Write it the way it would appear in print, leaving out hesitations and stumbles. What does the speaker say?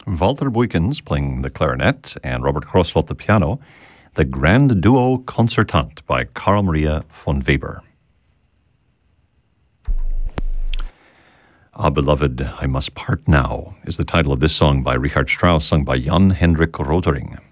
Walter Buykens playing the clarinet and Robert Crosslot the piano, the Grand Duo Concertant by Carl Maria von Weber. Ah, Beloved, I Must Part Now is the title of this song by Richard Strauss, sung by Jan Hendrik Rotering.